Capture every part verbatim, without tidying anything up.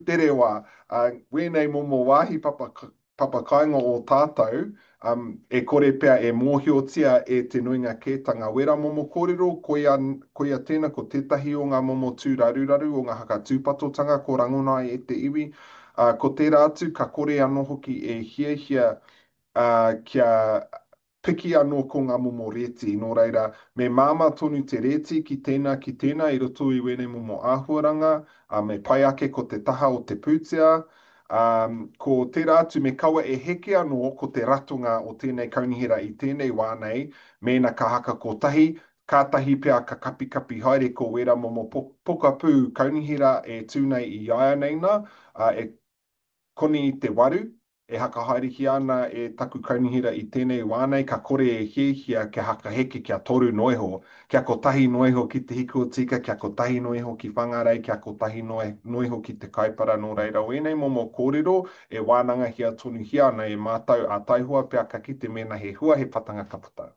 tere wā, uh, wēnei momo wāhi papa, papa kainga o tātou, um, e kore pea e mōhiotia e te nuinga kētanga wera momo kōrero, koia, koia tēnā ko tētahi o ngā momo tūraruraru o ngā haka tūpatotanga ko rangunai e te iwi. Uh, ko tērā atu, ka kore anō hoki e hia hia uh, kia piki anō ko ngā momo reti. Nō reira, me māma tonu te reti ki tēnā ki tēnā i roto i wene momo āhuaranga, a me pai ake ko te taha o te pūtea, um, ko tērā atu me kaua e heke anō ko te ratunga o tēnei kaunihira i tēnei wānei, mēna ka haka ko tahi, kātahi pia ka kapi kapi haere ko wera momo pokapū kaunihira e tūnei i aia neina, uh, e koni i te waru, e haka haeriki ana e taku kaunihira i tēnei wānei, ka kore e hiehia kia haka heke kia toru noiho, kia ko tahi noiho ki te hiku o tika, kia ko tahi noiho ki whangarei, kia ko tahi noi, noiho ki te kaipara no reira. Wēnei momo kōrero e wānanga hia tonu hia ana e mātau a taihua pia ka kite mena he hua he patanga kaputa.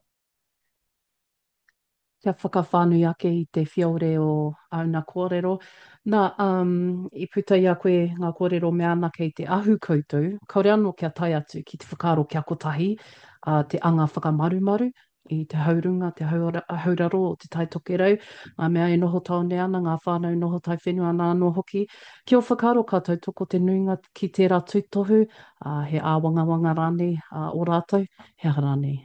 Kia whakawhānui ake i te whiaure o auna kōrero. Nā, um, i puta i a koe ngā kōrero me ana kei te ahu koutou, kaore anō kia tai atu ki te whakaaro kia kotahi, uh, te anga whakamarumaru, i te haurunga, te haura, hauraro o te tai tokerau, ngā mea e noho taone ana, ngā whānau noho tai whenua ana anō hoki. Kia o whakaaro kātou toko te nuinga ki tērā tuitohu, uh, he āwangawanga rānei uh, o rātou, he aha rānei.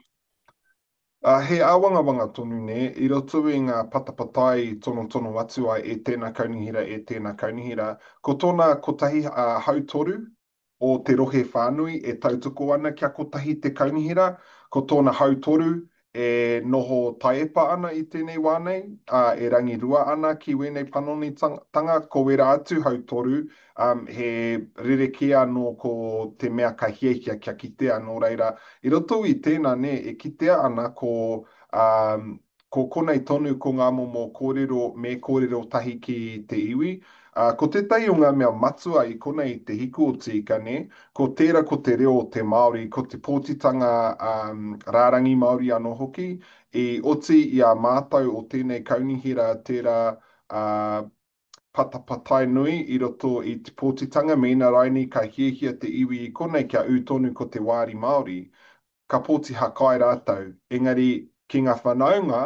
Uh, he awangawanga tonu ne, i roto i ngā patapatai tono tono atu ai e tēnā kaunihira, e tēnā kaunihira. Ko tōna kotahi uh, hautoru o te rohe whānui e tautoko ana kia kotahi te kaunihira. Ko tōna hautoru e noho taepa ana i tēnei wānei, uh, e rangirua ana ki wēnei panoni tanga, ko wera atu hautoru, um, he rerekea no ko te mea ka hiehia kia kitea no reira. I roto i tēnā ne, e kitea ana ko, um, ko konei tonu ko ngā momo kōrero me kōrero tahi ki te iwi. Uh, ko tētai o ngā mea matua i konei te hiku o tika ne, ko tērā ko te reo o te Māori, ko te pōtitanga um, rārangi Māori anō hoki, i oti i a mātau o tēnei kaunihira tērā uh, patapatai nui i roto i te pōtitanga mēna raini ka hiehia te iwi i konei kia ūtonu ko te wāri Māori, ka pōti hakai rātau. Engari, ki ngā whanaunga,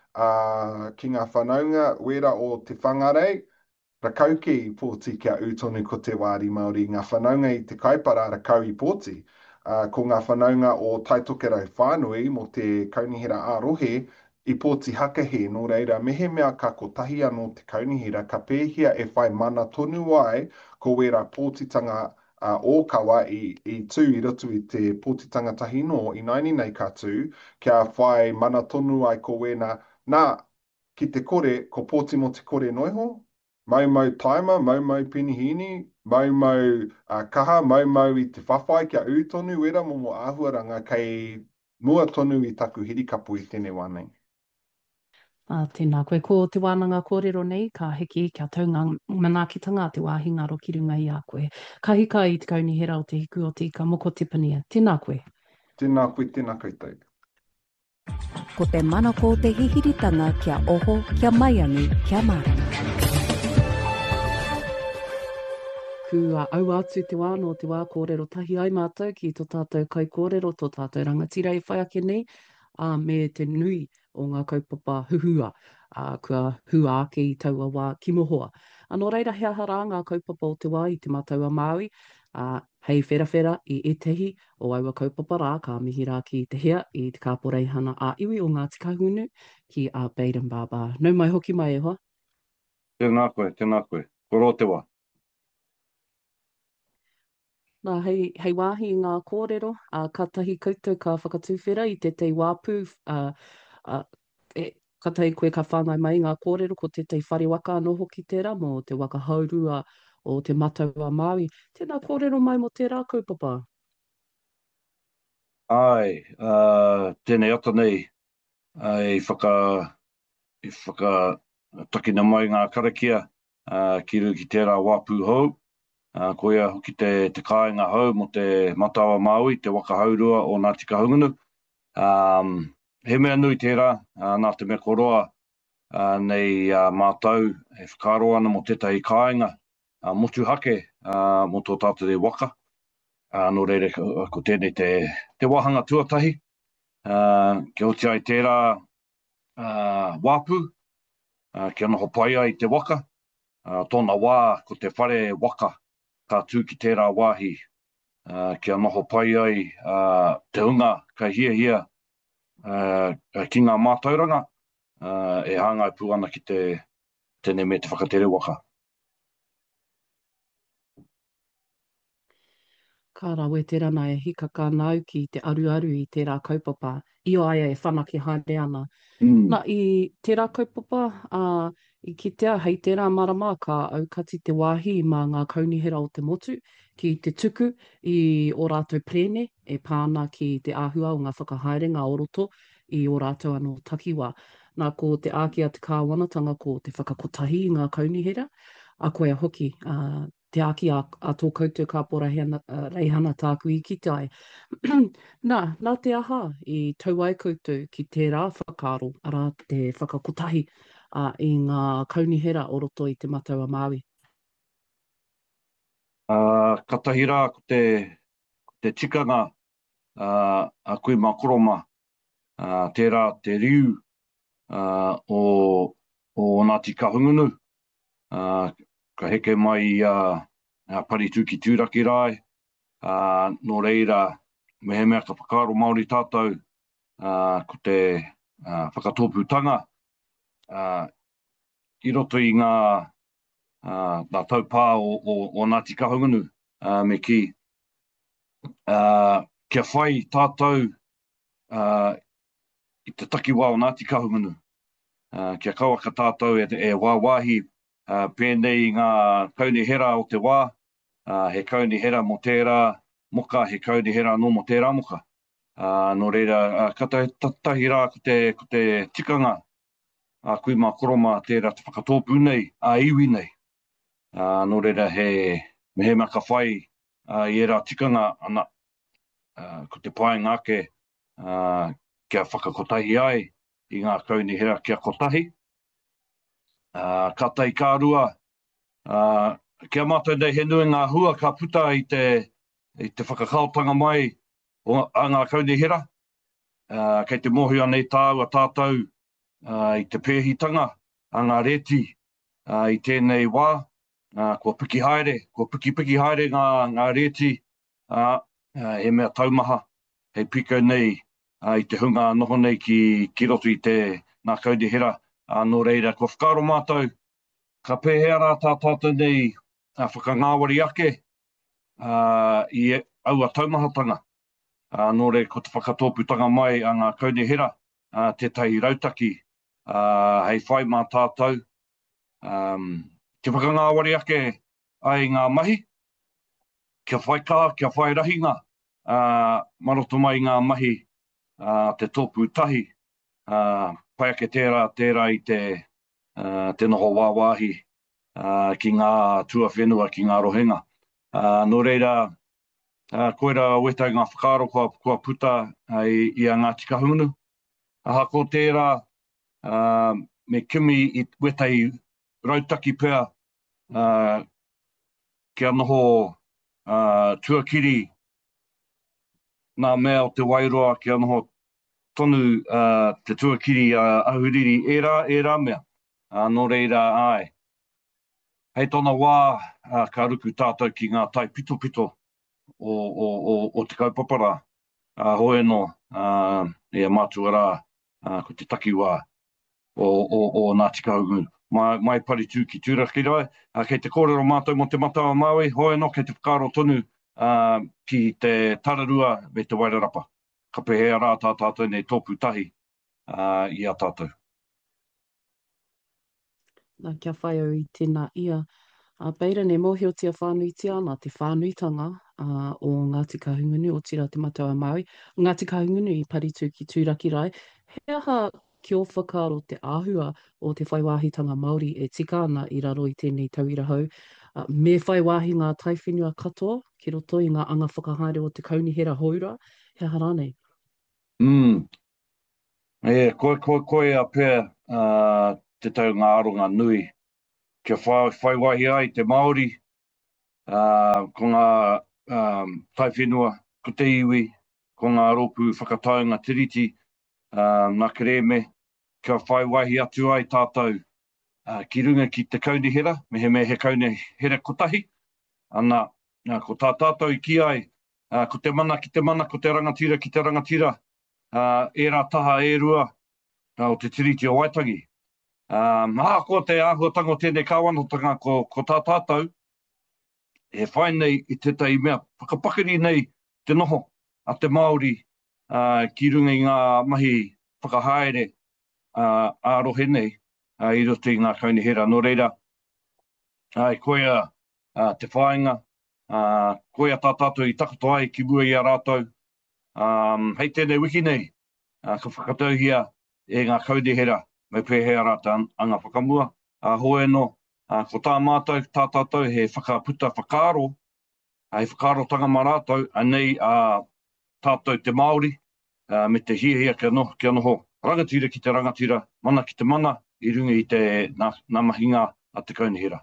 uh, ki ngā whanaunga wera o te whangarei, rakau ki i pōti kia ūtonu ko te wāri Māori, ngā whanaunga i te kaipara rakau i pōti. Uh, ko ngā whanaunga o taitokerau whānui mo te kaunihira ārohe, i pōti hakahe no reira, mehe mea ka kotahi anō te kaunihira, ka pēhia e whai mana tonu ai, ko wera pōtitanga uh, o kawa i, i tū i roto i te pōtitanga tahi no, i naini nei ka tū, kia whai mana tonu ai ko wena, nā, ki te kore, ko pōti mo te kore noiho, mau mau taima, mau mau pinihini, mau mau uh, kaha, mau mau i te whawhai kia ūtonu, wera momo āhuaranga kei mua tonu i taku hirikapu i tēnei wānei. Uh, tēnā koe, ko te wānanga kōrero nei, ka heki kia taunga manaakitanga te wāhinga ro ki runga i a koe. Ka hika i te kaunihera o te hiku o tika moko te pania. Tēnā koe. Tēnā koe, tēnā koutou. Ko te mana ko te hihiritanga kia oho, kia maiangi, kia marama. Kua au atu te wāno te wā kōrero tahi ai mātou ki tō tātou kai kōrero, tō tātou rangatira i whai ake nei, uh, me te nui o ngā kaupapa huhua, uh, kua hua ake i taua wā kimohoa. Anō reira hea hara ngā kaupapa o te wā i te mātaua Māui, uh, hei wherawhera i etehi o aua kaupapa rā, ka mihi rā ki te hea i te kāporeihana a iwi o ngā tikahunu ki a Baden Baba. Nau mai hoki mai e hoa? Tēnā koe, tēnā koe. Koro te wā. Nā, hei, hei wāhi i ngā kōrero, uh, ka tahi koutou ka whakatūwhera i te tei wāpū, uh, uh, e, ka tahi koe ka whāngai mai ngā kōrero ko te tei whariwaka anō hoki tērā mō te waka haurua o te mātaua Māui. Tēnā kōrero mai mo tērā kaupapa? Ai, uh, tēnei ata nei, ai whaka, i whaka takina mai ngā karakia uh, ki ru ki tērā wāpū hou. Uh, ko ia hoki te, te kāinga hau mo te Mātawa Māui, te waka haurua o ngā tika hungunu. Um, he mea nui tērā, uh, nā te mea koroa uh, nei uh, mātau, e whakaro ana mo tētahi kāinga, uh, motu hake uh, mo tō tātou e waka. Uh, no reire, ko, ko tēnei te, te wahanga tuatahi. Uh, kia oti ai tērā uh, wāpū, uh, kia noho pai ai te waka. Uh, tōna wā, ko te whare waka, ka tū ki tērā wāhi. Uh, kia noho pai ai uh, te unga, ka hia hia, uh, ki ngā mātauranga, uh, e hāngai pū ana ki te, tēnei me te whakatere waka. Ka rawe te rana e hika ka nau ki te aru aru i tērā kaupapa. Io aia e whanaki haere ana. Mm. Nā, i tērā kaupapa, uh, i kitea hei tērā marama ka aukati te wāhi mā ngā kaunihera o te motu, ki te tuku i ō rātou prene, e pāna ki te āhua o ngā whakahaere, ngā oroto, i ō rātou anō takiwa. Nā, ko te ākia te kāwanatanga ko te whakakotahi i ngā kaunihera, a koe a hoki, uh, te aki a, a tō koutou ka pora hana, uh, reihana tāku i ki tai. Nā, nā te aha i tau ai koutou ki tērā whakaaro, ara te whakakotahi uh, i ngā kaunihera o roto i te matau a Māui. Uh, ka tahi rā ko te, ko te tikanga uh, a koe makoroma, uh, tērā te riu uh, o, o Ngāti Kahungunu. Uh, ka heke mai uh, a Paritu ki Tūraki Rai, uh, no reira mehe mea ka whakaaro Māori tātou, uh, ko te uh, whakatōpūtanga, uh, i roto i ngā, uh, ngā taupā o, o, o Ngāti Kahungunu, uh, me ki, uh, kia whai tātou uh, i te takiwā o Ngāti Kahungunu, uh, kia kaua ka tātou e, e wāwahi, Uh, pēnei ngā kaunihera o te wā, uh, he kaunihera mo tērā moka, he kaunihera no mo tērā moka. Uh, no reira, uh, ka tahi rā ko te, ko te tikanga, a kui mā koroma tērā te whakatōpū nei, a iwi nei. Uh, no reira, he mehe mea ka whai uh, i era tikanga ana, uh, ko te pai ngāke, uh, kia whakakotahi ai i ngā kaunihera kia kotahi. Uh, ka tai kārua, uh, kia mātou nei he nui ngā hua ka puta i te, i te whakakaotanga mai o a ngā kaunihera. Uh, kei te mohu anei tāu a tātou uh, i te pēhitanga, a ngā reti uh, i tēnei wā, uh, kua piki haere, kua piki piki haere ngā, ngā reti, uh, uh, e mea taumaha, hei piko nei uh, i te hunga noho nei ki, ki roto i te ngā kaunihera. Uh, no reira, ko whakaaro mātou, ka pēhea rā tā tātou nei uh, whakangāwari ake uh, i aua taumahatanga. Uh, no reira, ko te whakatōputanga mai a ngā kaunihera, uh, te tahi rautaki, uh, hei whai mā tātou. Um, te whakangāwari ake ai ngā mahi, kia whai kā, kia whai rahinga, uh, maroto mai ngā mahi, uh, te tōpū tahi, uh, pai ake tērā, tērā i te, uh, te noho wāwahi uh, ki ngā tua whenua, ki ngā rohenga. Uh, no reira, uh, koera wetai ngā whakaaro kua, kua puta uh, i, i a Ngāti Kahungunu. Aha ko tērā, uh, me kimi i wetai rautaki pēr, uh, kia noho uh, tuakiri nā mea o te wairoa, kia noho tonu uh, te tuakiri uh, ahuriri e rā, e rā mea. Uh, no reira ai. Hei tōna wā uh, ka ruku tātou ki ngā tai pito pito o, o, o, o te kaupapara. Uh, hoe no, uh, e mātua rā, uh, ko te takiwā o, o, o Ngāti Kahungunu. Mai, mai Paritu ki Tūraki Rai. Uh, kei te kōrero mātou mo te matawa Māui, hoe no, kei te whakaaro tonu uh, ki te tararua me te Wairarapa. Ka pehea rā tā tātou nei tōpū tahi uh, i a tātou. Nā kia whai au i tēnā ia. Uh, Beira ne mōhiotia whānuitia ana te whānuitanga uh, o Ngāti Kahungunu o tira te matawa Māui. Ngāti Kahungunu i Paritu ki Tūraki Rai. He aha ki o whakaaro te āhua o te whaiwāhitanga Māori e tika ana i raro i tēnei tauirahau. Uh, me whaiwāhi ngā taiwhenua katoa ki roto i ngā anga whakahaere o te kaunihera houra. He aha rānei. Mm. E, koe, koe, koe a pēr uh, te tau ngā aronga nui. Kia whai, whaiwahi ai te Māori, uh, ko ngā um, tai whenua, ko te iwi, ko ngā rōpū whakataunga tiriti, um, nā kereme, kia whai waihi atu ai tātou uh, ki runga ki te kaunihera, me he me he kaunihera kotahi, ana uh, ko tā tātou i ki ai, uh, ko te mana ki te mana, ko te rangatira ki te rangatira, uh, e rā taha e rua, uh, o te tiriti o Waitangi. Um, ah, ko te āhuatanga o tēnei kāwanotanga ko, ko tā tātou, e whai nei i tētai mea whakapakari nei te noho a te Māori uh, ki runga i ngā mahi whakahaere uh, ārohe nei uh, i roto i ngā kaunihera. Nō reira, ai koia uh, te whainga, uh, koia tā tātou i takoto ai ki mua i a rātou. Um, hei tēnei wiki nei, uh, ka whakatauhia e ngā kaunihera mai pēhea rāta anga whakamua. Uh, hoe no, uh, ko tā mātou, tā tātou he whakaputa whakaaro, uh, he whakaarotanga mā rātou, anei uh, tātou te Māori, uh, me te hiahia kia noho, kia noho, rangatira ki te rangatira, mana ki te mana, i runga i te nā, nā mahinga a te kaunihera.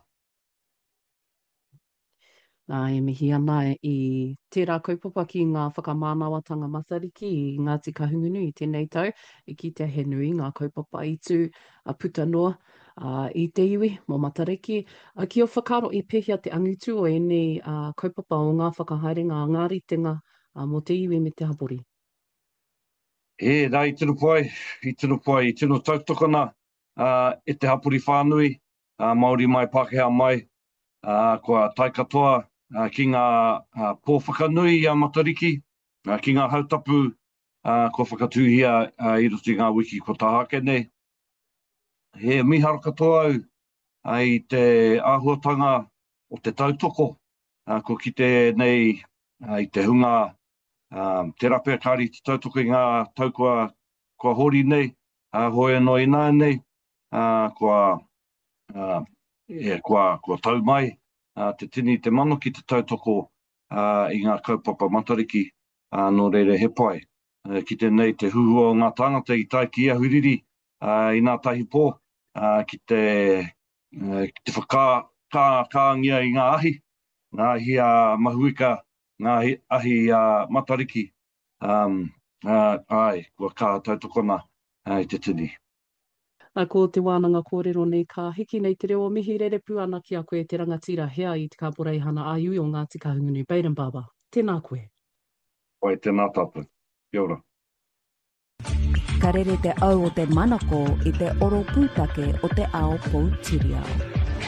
Nā e mihi ana i tērā kaupapa ki ngā whakamānawatanga matariki i Ngāti Kahungunu i tēnei tau, i ki te he nui ngā kaupapa i tū a puta noa uh, i te iwi mō matariki. Uh, ki o whakaro i pehia te angitu o ene uh, kaupapa o ngā whakahaere ngā ngāritenga uh, mō te iwi me te hapori. E, rā i tino pai, i tino pai, i tino tautokana uh, e te hapori whānui, uh, Māori mai, Pākehā mai, uh, kua tai katoa, Uh, ki ngā uh, pōwhakanui i a matariki, uh, ki ngā hautapu, uh, ko whakatuhia uh, i roto i ngā wiki ko tāhake nei. He miharo katoa au uh, i te āhuatanga o te tautoko, uh, ko ki te nei uh, i te hunga, uh, te rapea kāri te tautoko i ngā tau kua, kua hori nei, uh, hoe no i nā nei, uh, kua, uh, yeah, kua, kua tau mai. Uh, te tini te mano ki te tautoko uh, i ngā kaupapa matariki uh, no reire he pai. Uh, ki te nei te huhua o ngā tāngata i tai ki ahuriri uh, i ngā tahi pō, uh, ki te, uh, ki te whaka kā, kāngia i ngā ahi, ngā ahi uh, mahuika, ngā ahi, ahi uh, matariki. Um, uh, ai, kua kā tautokona uh, i te tini. Nā ko te wānanga kōrero nei ka hiki nei te reo mihi rerepu ana ki a koe te rangatira hea i te kāpura i hana āiui o Ngāti Kahungunu. Baden Baba, tēnā koe. Oi, tēnā tātou. Kia ora. Ka rere te au o te manako i te oro pūtake o te ao Poutireo.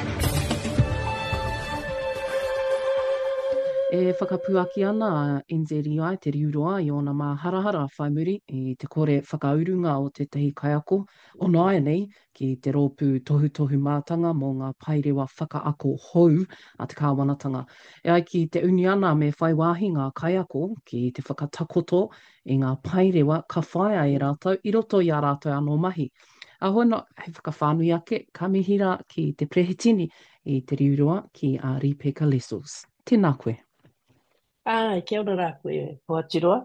E whakapuaki ana N Z R I te riuroa i ona mā harahara whai muri i te kore whakaurunga o te tehi kaiako o nāia nei ki te rōpū tohu tohu mātanga mō ngā pairewa whakaako hou a te kāwanatanga. E ai ki te uni ana me whai wāhi ngā kaiako ki te whakatakoto i ngā pairewa ka whaia e rātou i roto i a rātou anō mahi. A hono hei whakawhānui ake ka mihira ki te prehetini i te riuroa ki a Ripeka Lessels. Tēnā koe. Ai, kia ora rā koe, Hoatiroa.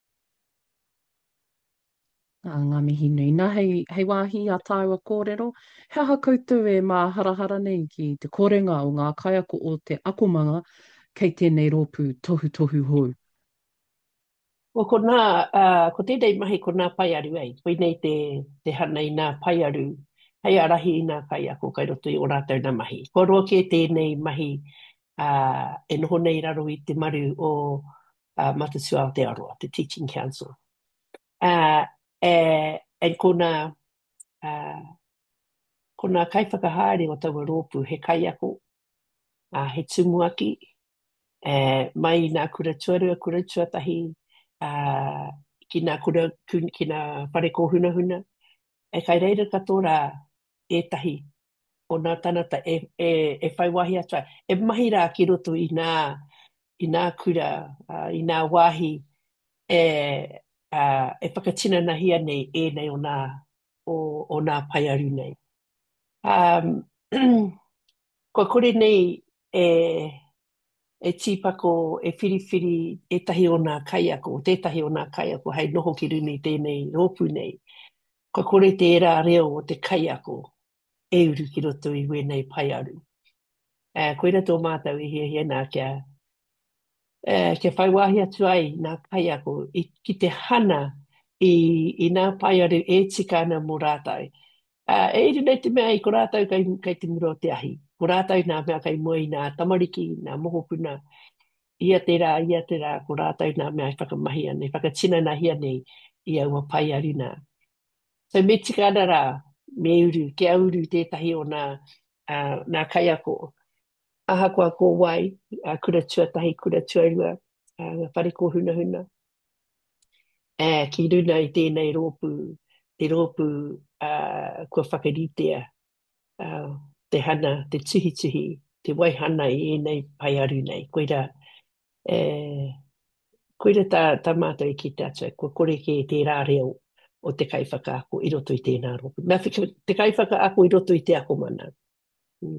A ngā mihi nui. Nā hei, hei wāhi a tāua kōrero, he aha koutou e mā harahara nei ki te korenga o ngā kaiako o te akomanga kei tēnei rōpū tohu tohu hou. O ko nā, uh, ko tēnei mahi ko nā paiaru ei, koe nei te, te hana i nā paiaru, hei arahi i nā kaiako kai roto i o rātou nā mahi. Ko roa ke tēnei mahi Uh, e noho nei raro i te maru o uh, Matasua Aotearoa, te Teaching Council. Uh, e, e kona, uh, kona kaiwhakahaere o taua rōpū, he kaiako, uh, he tumuaki, uh, mai nā kura tuarua, kura tuatahi, uh, ki nā kura, ki nā whare ko huna huna. E kai reira katoa e tahi, o nā tanata e, e, e whai wahi atua. E mahi rā ki roto i nā, i nā kura, uh, i nā wāhi, e, uh, e whakatina nahia nei e nei o nā, o, o nā paiaru nei. Um, ko kore nei e, e tīpako, e whiriwhiri, e tahi o nā kaiako, tētahi o nā kaiako, hei noho ki runi tēnei rōpū nei. Ko kore te era reo o te kaiako, e uru ki roto i wenei pai aru. Uh, koina tō mātau i hia hia nā kia, uh, kia whai wāhi atu ai nā kai ako, i, ki te hana i, i nā pai aru e tika ana mō rātau. Uh, e iri nei te mea i ko rātau kai, kai te muro te ahi. Ko rātau nā mea kai mua i nā tamariki, nā mohopuna, ia te rā, ia te rā, ko rātau nā mea i whakamahi ana, i whakatina nā hia nei i aua pai aru nā. So me tika ana rā, me uru, ke auru tētahi o nā, uh, nā kai ako. Aha koa ko wai, uh, kura tua tahi, kura tua rua, uh, whare ko huna huna. Uh, ki runa i tēnei rōpū, te rōpū uh, kua whakaritea, uh, te hana, te tuhi tuhi, te waihana i enei pai aru nei. Koira, eh, koira tā, tā mātou i ki te atua, kua kore ke te rā reo o te kai whakaako i roto i tēnā rōpū. Nā te kai whakaako i roto i te ako mana. Mm.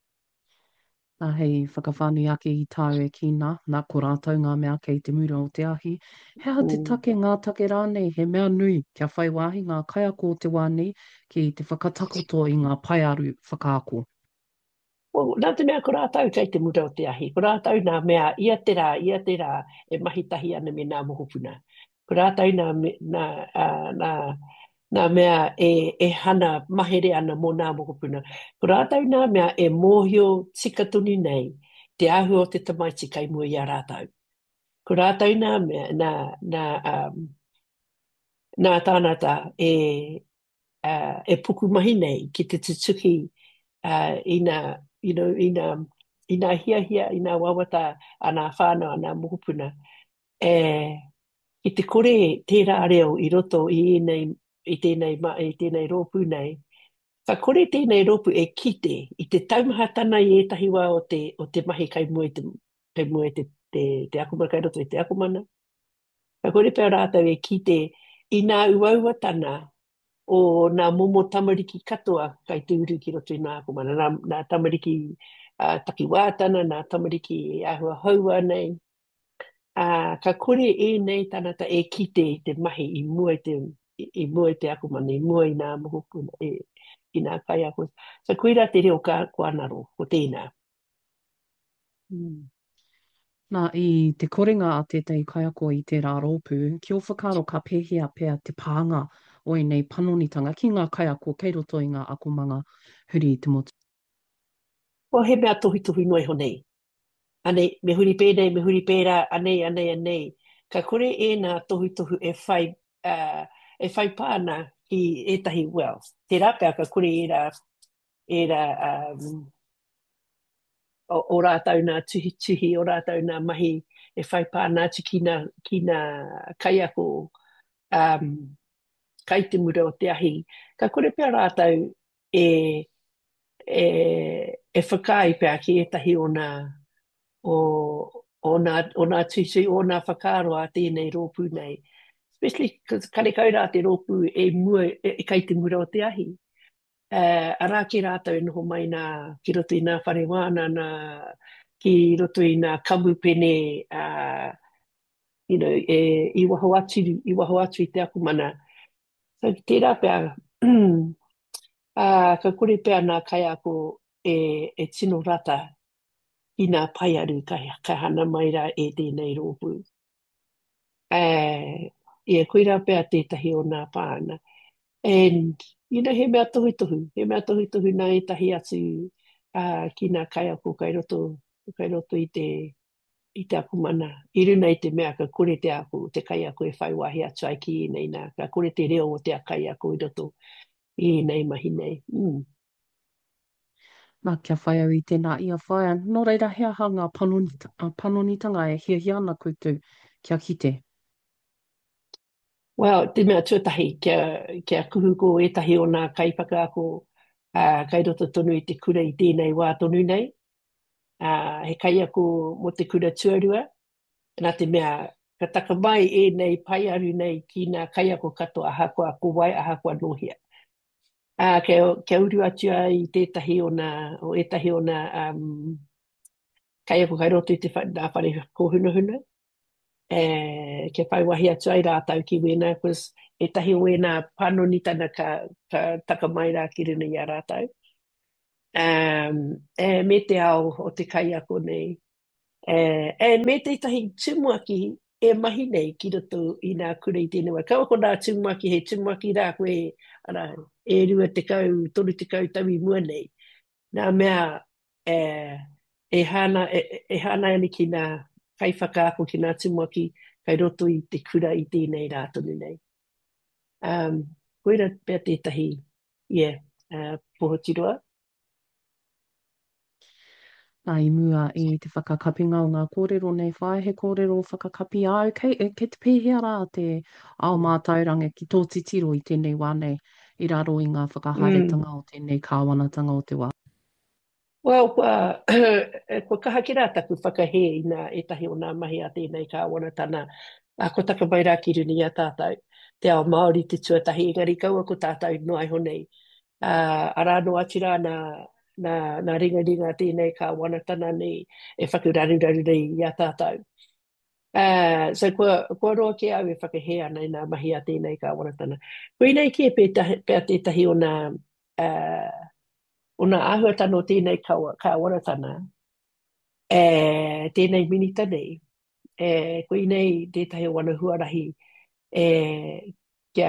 Nā hei whakawhānui ake i tāu e kina, nā ko rātou ngā mea kei te mura o te ahi. Hea te Mm. take ngā take rānei, he mea nui kia whai wāhi ngā kaiako o te wānei ki te whakatakoto i ngā pai aru whakaako. Well, nā te mea ko rātou kei te mura o te ahi. Ko rātou nā mea ia te rā, ia te rā e mahitahi ana me nā mohopuna. Ko rātou nā, nā, uh, nā, nā mea e, e hana mahere ana mō nā mohopuna. Ko rātou nā mea e mōhio tikatuni nei te ahu o te tamaiti kai mua i a rātou. Ko rātou nā mea, nā, nā, um, nā tānata e, uh, e puku mahi nei ki te tutuki uh, i nā, you know, i nā, i nā hia hia, i nā wawata a nā whānau, a nā mohupuna, e, i te kore tērā reo i roto i, nei, i tēnei, i tēnei rōpū nei, ka kore tēnei rōpū e kite, i te taumahatana i etahi wā o te, o te mahi kai mua te, kai mua te, te, te akumana, kai roto i te akumana. Ka kore pēr rātau e kite i nā uauatana o nā momo tamariki katoa kai te uru ki roto i nā akumana, nā, nā tamariki uh, takiwātana, nā tamariki ahua haua nei. Uh, ka kore e nei tanata e kite i te mahi i mua te, i, i mua te akumana, i mua i nā mohopuna, i, i nā kai ako. So koira te reo ka kuanaro, ko tēnā. Mm. Nā i te korenga a tētai kaiako i te rā rōpū, ki o whakaro ka pēhea pēa te pānga o nei panonitanga ki ngā kaiako kei roto i ngā akumanga huri i te motu. O he mea tohi tohi noi honei. Anei, me huri pēnei, me huri pērā, anei, anei, anei. Ka kore e nā tohi tohu e whai, uh, e whai pāna ki etahi wealth. Te rāpea ka kore e rā, e rā, um, o, o rātau nā tuhi tuhi, o rātau nā mahi e whai pāna atu ki nā, ki nā kaiako, um, kai te mura o te ahi. Ka kore pēr rātau e, e, e whakai pēr ki etahi o nā, o, o nā, o nā tuisui, o nā whakaro a tēnei rōpū nei. Especially, kare kaurā te rōpū e mua, e, e kai te mura o te ahi. Uh, arā ki rātau e noho mai nā, ki roto i nā wharewana, nā, ki roto i nā kamupene, uh, you know, e, i waho atu, i waho atu i te akumana. So, tērā pēr, uh, ka kore pēr nā kai ako e, e tino rata, i nā pai aru ka, ka hana mai rā e tēnei rōpū. Uh, ia koira pēr tētahi o nā pāna. And, you know, he mea tohu tohu, he mea tohu tohu nā e tahi atu uh, ki nā kai ako kai roto, kai roto i te, i te akumana. I runa i te mea ka kore te ako, te kai ako e whai wahi atu ai ki i nei nā, ka kore te reo o te kai ako i roto i nei mahi nei. Mm. Nā kia whai au i tēnā ia whai, nō reira hea hanga panonita, panonitanga e hia hia ana koutou kia kite. Well, te mea tuatahi, kia, kia kuhu ko etahi o nā kai whakaako uh, kai roto tonu i te kura i tēnei wā tonu nei. Uh, he kai ako mo te kura tuarua. Nā te mea, ka taka mai e nei pai aru nei ki nā kai ako kato aha koa kowai, aha koa nohia. Uh, kia, kia uru atua i tētahi o nā, o etahi o nā um, kai ako kai roto i te nā whare kohuna huna. E, ke whai wahi atu ai rātau ki wena, because e tahi o wena panonitana ka, ka taka mai rā ki rina i a rātau. Um, e me te ao o te kai ako nei. E, e me te tahi tumuaki e mahi nei ki roto i nā kura i tēnei wā. Kaua ko nā tumuaki he tumuaki rā koe ara, e rua te kau, toru te kau tawi mua nei. Nā mea e, e hana e, e hana ani ki nā kai whakaako ki nā tumuaki kai roto i te kura i tēnei rā tonu nei. Um, koera pēr tētahi, yeah, uh, pohotiroa. Nā i mua i te whakakapinga o ngā kōrero nei whae, he kōrero whakakapi au, kei, kei te pēhea rā te ao mātaurange ki tō titiro i tēnei wā nei, i raro i ngā whakaharetanga Mm. o tēnei kāwanatanga o te wā. Well, kua, kua kaha ki rā taku whakahe i nā e tahi o nā mahi a tēnei kāwana tana. A ko taka mai rā ki runi a tātou. Te ao Māori te tuatahi, engari kaua ko tātou noai honei. Uh, ara no ati rā nā, nā, nā ringa ringa tēnei kāwana tana nei e whakuraru raru nei i a tātou. Uh, so kua, kua roa ke au e whakahe ana i nā mahi a tēnei kāwana tana. Koe nei ki e pēr tētahi o nā... Uh, o nā āhuatano tēnei kāwaratana, e tēnei minita nei, e koe nei tētahi wana huarahi, e kia,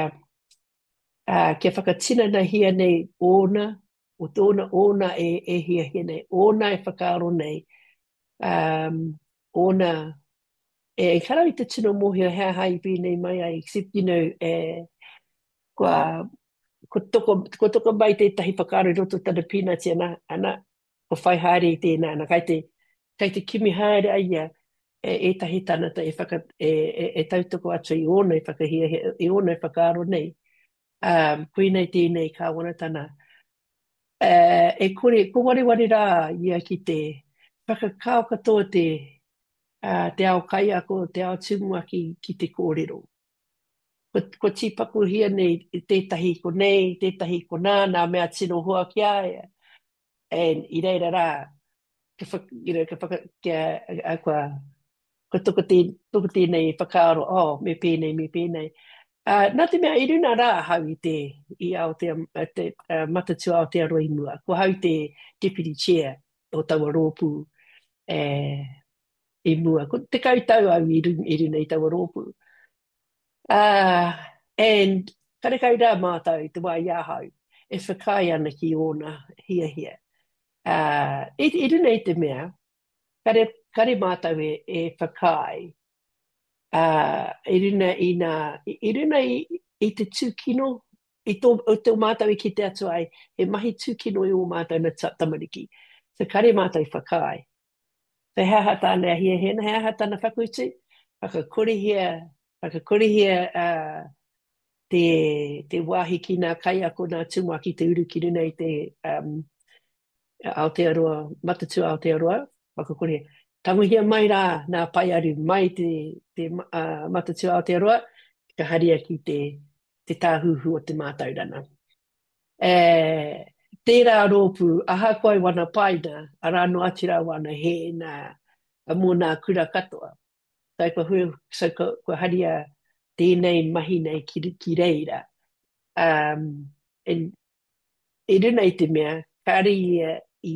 uh, kia whakatina na hia nei ōna, o tōna ōna e, e hia hia nei, ōna e whakaaro nei, um, ōna, e karau i te tino mohia hea hai pēnei mai ai, except, you know, e, kua, ko toko, ko toko mai te tahi whakaaro i roto tana peanuts ana, ana, ko whai haere i tēnā, ana kai te, kai te kimi haere aia, e, e tahi tanata e, whaka, e, e, e tautoko atu i ona i whakahia, i ona i whakaaro nei, um, koe nei tēnei kāwana tana. Uh, e kore, ko wari wari rā ia ki te whakakao katoa te, uh, te ao kai ako, te ao tumuaki ki te kōrero. Ko, ko tipaku hia nei tētahi ko nei, tētahi ko nā, nā mea tino hoa ki aia. And i reira rā, ka whak, you know, ka whaka, kia, a kua, ko toko tē, toko tēnei whakaaro, oh, me pēnei, me pēnei. Uh, nā te mea i runa rā hau i te, i Aotea, te uh, matatua Aotearoa i mua. Ko hau te deputy chair o taua rōpū e, i mua. Ko te kautau au i runa, i runa i taua rōpū. Uh, and kare kau rā mātou te wā iahau e whakai ana ki ona hia hia. Uh, i, i runa i te mea, kare, kare mātou e, e whakai uh, i runa i nā, i, i runa i, i te tūkino, i tō, o tō mātou i ki te atu ai, e mahi tūkino i o mātou na tamariki. So kare mātou i whakai. So hea hata ana hia hena, hea hata ana whakutu, whakakorehia, whakakorehia uh, te, te wāhi ki nā kai ako nā tumuaki te uru ki runa i te um, Aotearoa, matatu Aotearoa, whakakorehia. Tanguhia mai rā nā pai aru mai te, te uh, matatu Aotearoa, ka haria ki te, te tāhuhu o te mātaurana. E, tērā rōpū, aha koe wana paina, ara no atira wana he nā, mō nā kura katoa. Tai ko hui, so ko, ko haria tēnei mahi nei ki, ki reira. Um, en, e runa i te mea, kare ia i,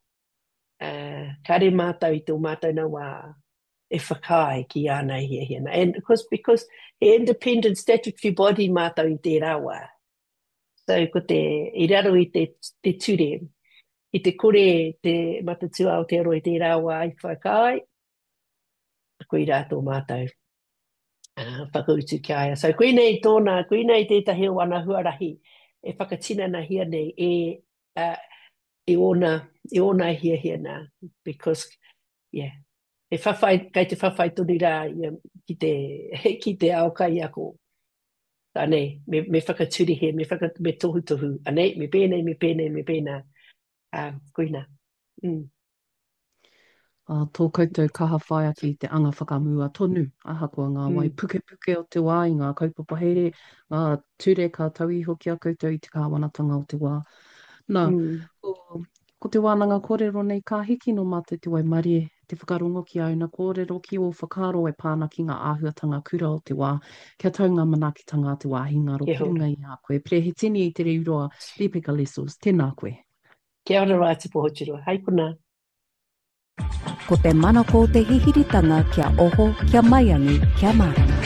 uh, kare mātou i tō mātou na wā, e whakai ki ana hia hia. And of course, because he independent statutory body mātou i te rawa. So ko te, i raro i te, te ture, i te kore te matatu Aotearoa i te rawa i whakai, koe rātou mātou. Uh, whakautu ki aia. So koe nei tōna, koe nei tētahi o ana huarahi, e whakatina na hia nei, e, uh, e ona, e ona hia hia nā, because, yeah, e whawhai, kai te whawhai tonu rā, yeah, ki te, ki te ao kai ako. Anei, me, me whakaturi he, me, whaka, me tohu tohu. Anei, me pēnei, me pēnei, me pēnei. Uh, koe nā. Mm. Uh, tō koutou kaha whaia ki te anga whakamua tonu, aha kua ngā Mm. wai puke puke o te wā, i ngā kaupapa here, ngā ture ka tauhi hoki a koutou i te kāwanatanga o te wā. Nā, Mm. ko, ko te wānanga kōrero nei, ka hiki no mate te wai marie, te whakarongo ki au na kōrero ki o whakaro e pāna ki ngā āhuatanga kura o te wā, kia tau ngā manakitanga te wā, hi ngā Kia ro ora. i a koe. Pre he tini i te reuroa, Lipeka Lessels, tēnā koe. Kia ora rā te pohotiroa. Hai puna. Ko te mana ko te hihiritanga kia oho, kia maiangi, kia marama.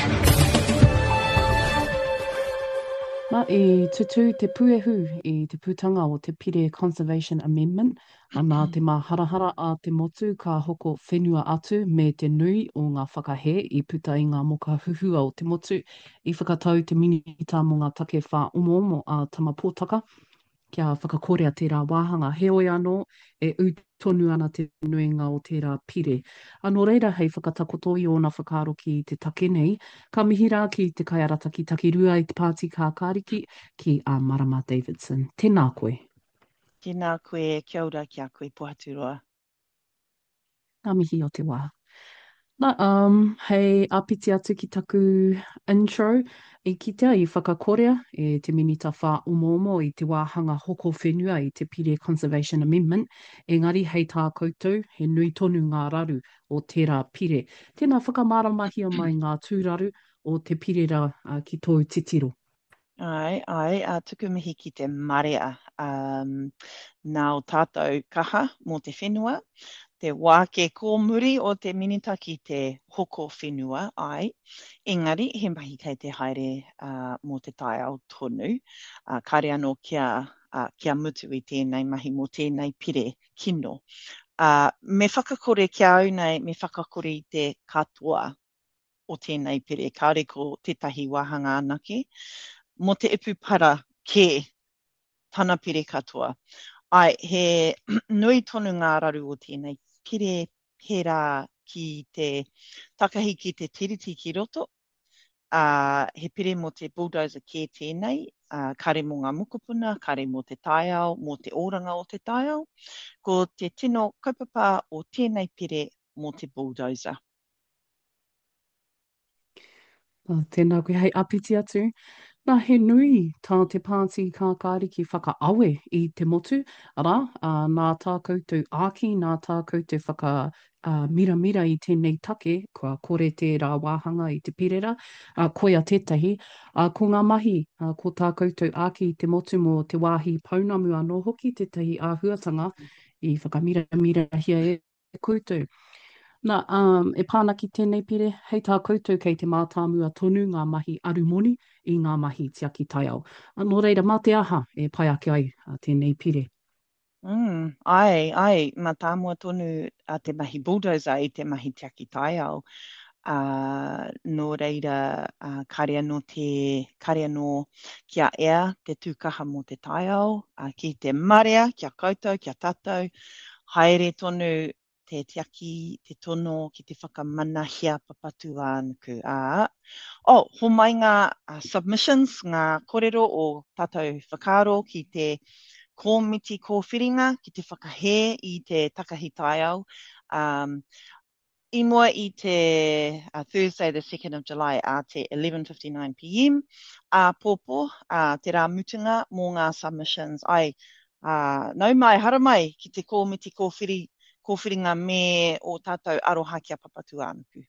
Ma i tutu te puehu i te putanga o te Pire Conservation Amendment, a nā te maharahara a te motu ka hoko whenua atu me te nui o ngā whakahe i puta i ngā moka huhua o te motu i whakatau te minita mo ngā take wha umo umo a tamapōtaka. Kia whakakorea tērā wāhanga heoi anō e utonu ana te nuinga o tērā pire. Anō reira hei whakatakoto i ōna whakaaro ki te take nei, ka mihira ki te kaiarata ki takirua i te pāti kā kāriki ki a Marama Davidson. Tēnā koe. Tēnā koe, kia ora kia koe Pohaturoa. Ngā mihi o te wā. Na, um, hei apiti atu ki taku intro, i kitea i whakakorea e te minita wha umo umo i te wāhanga hoko whenua i te Pire Conservation Amendment, engari hei tā koutou he nui tonu ngā raru o tērā pire. Tēnā whakamaramahia mai ngā tūraru o te pirera uh, ki tōu titiro. Ai, ai, a tuku mihi ki te marea. Um, nā o tātou kaha mō te whenua, te wāke kōmuri o te minita ki te hoko whenua, ai. Engari, he mahi kei te haere uh, mō te tai au tonu. Uh, kare anō kia, uh, kia mutu i tēnei mahi mō tēnei pire kino. Uh, me whakakore kia au nei, me whakakore i te katoa o tēnei pire. Kāre ko tētahi wāhanga anake. Mo te ipu para ke tana pire katoa. Ai, he nui tonu ngā raru o tēnei pire pera ki te takahi ki te tiriti ki roto. Uh, he pire mo te bulldozer ke tēnei, uh, kare mo ngā mukupuna, kare mo te taiao, mo te oranga o te taiao, ko te tino kaupapa o tēnei pire mo te bulldozer. Uh, tēnā koe hei apiti atu. Nā he nui tā te pāti kā kāriki whakaawe i te motu, ara, uh, nā tā koutou āki, nā tā koutou whaka uh, mira mira i tēnei take, kua kore tērā wāhanga i te pirera, uh, koia tētahi, uh, ko ngā mahi, uh, ko tā koutou āki i te motu mo te wāhi paunamu anō hoki, tētahi āhuatanga i whakamira mira hia e koutou. Nā, um, e pāna ki tēnei pire, hei tā koutou kei te mātāmua tonu ngā mahi arumoni i ngā mahi tiaki taiao. Anō reira, mā te aha e pai ake ai a tēnei pire. Mm, ai, ai, mā tāmua tonu a te mahi bulldozer i te mahi tiaki taiao. Uh, nō reira, uh, kare anō te, kare anō kia ea te tūkaha mō te taiao, uh, ki te marea, kia koutou, kia tātou, haere tonu te tiaki, te tono, ki te whakamanahia papatu ānuku. Uh, oh, ho mai ngā uh, submissions, ngā kōrero o tātou whakaaro ki te kōmiti kōwhiringa, ki te whakahe i te takahi taiao. Um, I mua i te uh, Thursday the second of July a te eleven fifty-nine p m a uh, pōpō uh, te rā mutunga mō ngā submissions. Ai, uh, nau mai, hara mai ki te kōmiti kōwhiri, kōwhiringa me o tātou aroha kia papatu ānuku.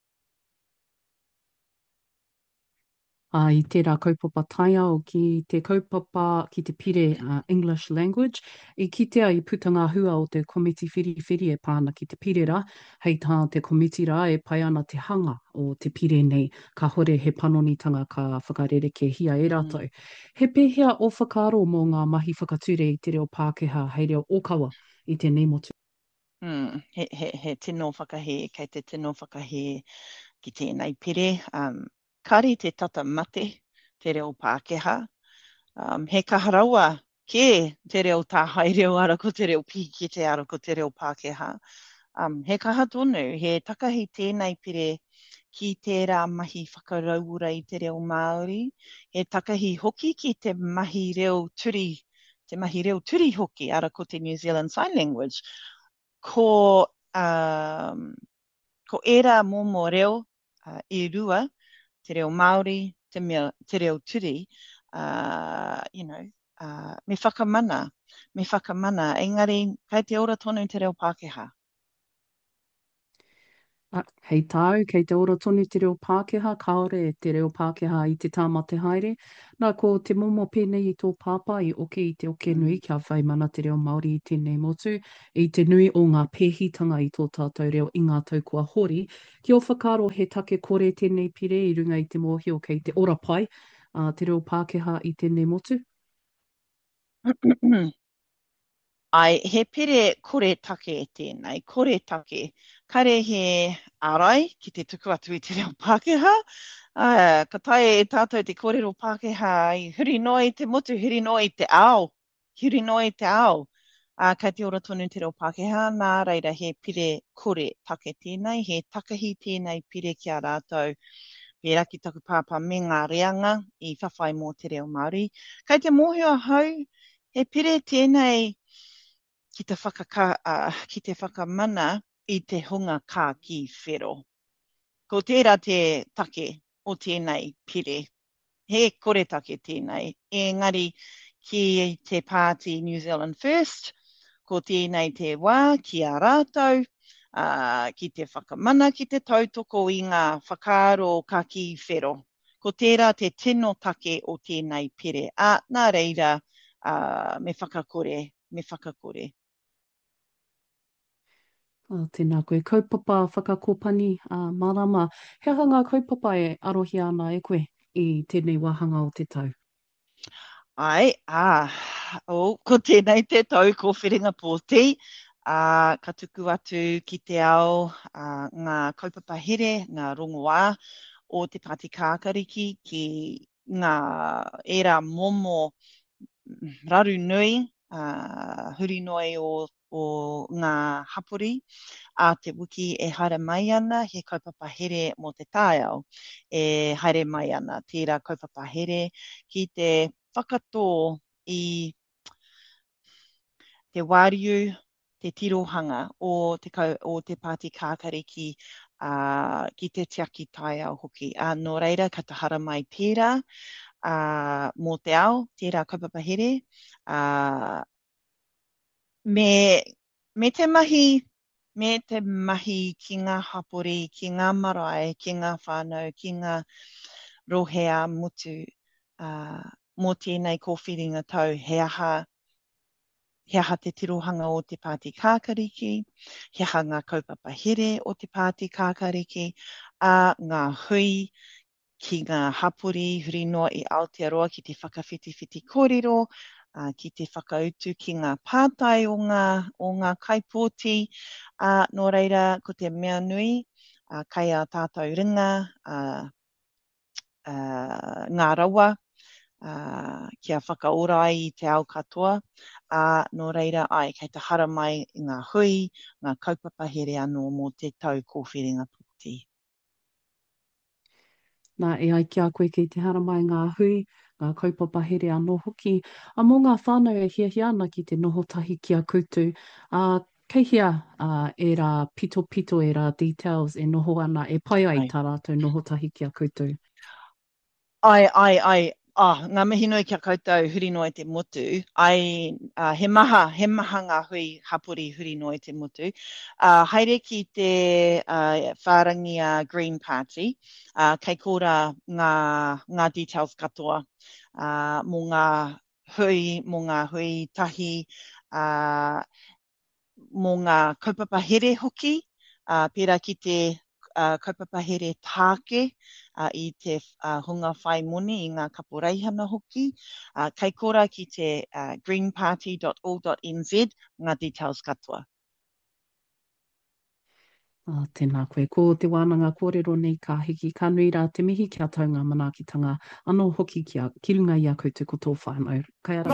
Uh, I tērā kaupapa taiao ki te kaupapa ki te pire uh, English language, i kitea i putanga hua o te komiti whiri whiri e pāna ki te pirera, hei tā te komiti rā e pai ana te hanga o te pire nei, ka hore he panonitanga ka whakarereke hia e rātou. Mm. He pēhea o whakaaro mō ngā mahi whakature i te reo Pākehā, hei reo Okawa i te nei motu. Mm, he, he, he tino whakahe, kei te tino whakahe ki tēnei pire. Um, Kari te tata mate, te reo Pākehā. Um, he kaharaua ke te reo tāhai reo ara ko te reo piki te ara ko te reo Pākehā. Um, he kaha tonu, he takahi tēnei pire ki tērā mahi whakaraura i te reo Māori. He takahi hoki ki te mahi reo turi, te mahi reo turi hoki ara ko te New Zealand Sign Language. Ko, um, ko era momo reo uh, i rua, te reo Māori, te, mea, te reo turi, uh, you know, uh, me whakamana, me whakamana, engari, kai te ora tonu te reo Pākehā. Ah, hei tāu, kei te ora tonu te reo Pākehā, kaore e te reo Pākehā i te tāma te haere. Nā ko te momo pēnei i tō pāpā i oke i te oke nui, kia whai mana te reo Māori i tēnei motu, i te nui o ngā pēhitanga i tō tātou reo i ngā tau kua hori. Ki o whakaro he take kore tēnei pire i runga i te mōhio kei te ora pai, uh, te reo Pākehā i tēnei motu. Ai, he pere kore take e tēnei, kore take. Kare he arai ki te tuku atu i te reo Pākehā. Uh, ka tae e tātou te kōrero Pākehā i huri noi te motu, huri noi te ao. Huri noi te ao. Uh, kai te ora tonu te reo Pākehā, nā reira he pire kore take tēnei, he takahi tēnei pire ki a rātou. Pērā ki taku pāpā me ngā reanga i whawhai mō te reo Māori. Kai te mōhio hau, he pire tēnei ki te, whakaka, uh, ki te whakamana i te hunga kā ki whero. Ko tērā te take o tēnei pire. He kore take tēnei. Engari ki te pāti New Zealand First, ko tēnei te wā ki a rātou, uh, ki te whakamana ki te tautoko i ngā whakaaro kā ki whero. Ko tērā te tino take o tēnei pire. A, nā reira, uh, me whakakore, me whakakore. Oh, tēnā koe. Kaupapa whakakopani, uh, marama. He hanga kaupapa e arohi ana e koe i tēnei wahanga o te tau? Ai, ah, oh, ko tēnei te tau ko Whiringa Pōti, uh, ka tuku atu ki te ao uh, ngā kaupapa here, ngā rongoā o te Pāti Kākariki ki ngā era momo raru nui, uh, huri noi o o ngā hapori, a te wiki e haere mai ana, he kaupapa here mō te tāiao, e haere mai ana, tērā kaupapa here ki te whakatō i te wāriu, te tirohanga o te, o te Pāti Kākariki uh, ki te tiaki tāiao hoki. A uh, no reira, ka tahara mai tērā, uh, mō te ao, tērā kaupapa here, uh, Me, me te mahi, me te mahi ki ngā hapori, ki ngā marae, ki ngā whānau, ki ngā rohea mutu, uh, mō tēnei kōwhiringa tau, he aha, he aha te tirohanga o te Pāti Kākariki, he aha ngā kaupapa here o te Pāti Kākariki, a ngā hui ki ngā hapori, huri noa i Aotearoa ki te whakawhitiwhiti kōrero, Uh, ki te whakautu ki ngā pātai o ngā, o ngā kaipōti, uh, no reira ko te mea nui, uh, kai a tātou ringa, uh, uh, ngā rawa, uh, kia whakaorai i te ao katoa, uh, no reira ai, kei te hara mai i ngā hui, ngā kaupapa here anō mō te tau kōwhiringa Pōti. Nā e ai kia koe ki te hara mai ngā hui, ngā kaupapa here anō hoki. A mō ngā whānau e hia hia ana ki te noho tahi kia koutou. Uh, kei hia uh, e rā pito pito e rā details e noho ana, e pai ai tā rātou noho tahi kia koutou. Ai, ai, ai. Ah, ngā mihi nui kia koutou huri noi te motu. Ai, uh, he maha, he maha ngā hui hapori huri noi te motu. Uh, haere ki te uh, whārangi a Green Party, uh, kei kōra ngā, ngā details katoa. Uh, mō ngā hui, mō ngā hui tahi, uh, mō ngā kaupapa here hoki, uh, pērā ki te uh, kaupapa here tāke, Uh, i te uh, hunga whai moni i ngā kapo reihana hoki. Uh, kei kora ki te uh, green party dot org dot n z ngā details katoa. Ah, tēnā koe. Ko te wānanga kōrero nei ka hiki ka nui rā te mihi kia taunga manaakitanga anō hoki kia ki runga i a koutou ko tō whānau. Kai ara.